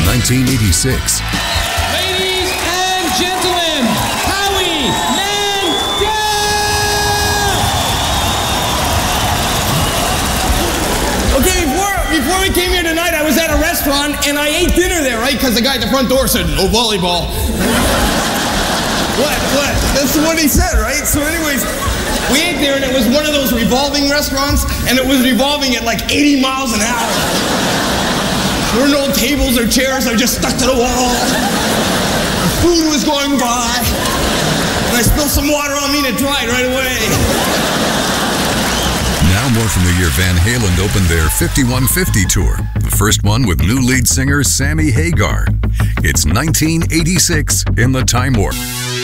1986. Ladies and gentlemen, Howie Mandel! Okay, before we came here tonight, I was at a restaurant and I ate dinner there, right? Because the guy at the front door said, no volleyball. What? That's what he said, right? So anyways, we ate there and it was one of those revolving restaurants and it was revolving at like 80 miles an hour. There were no tables or chairs, they were just stuck to the wall. The food was going by. And I spilled some water on me and it dried right away. Now more from the year Van Halen opened their 5150 tour, the first one with new lead singer Sammy Hagar. It's 1986 in the Time Warp.